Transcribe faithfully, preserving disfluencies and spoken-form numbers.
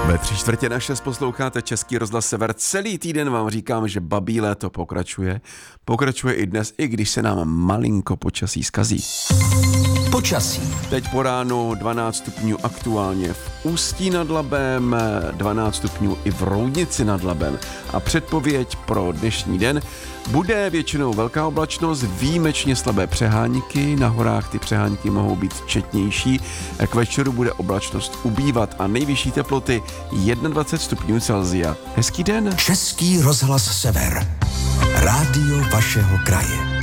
Ve tři čtvrtě na šest posloucháte Český rozhlas Sever. Celý týden vám říkám, že babí léto pokračuje. Pokračuje i dnes, i když se nám malinko počasí zkazí. Počasí. Teď po ránu dvanáct stupňů aktuálně v Ústí nad Labem, dvanáct stupňů i v Roudnici nad Labem. A předpověď pro dnešní den: bude většinou velká oblačnost, výjimečně slabé přehánky, na horách ty přehánky mohou být četnější, k večeru bude oblačnost ubývat a nejvyšší teploty dvacet jedna stupňů Celsia. Hezký den. Český rozhlas Sever. Rádio vašeho kraje.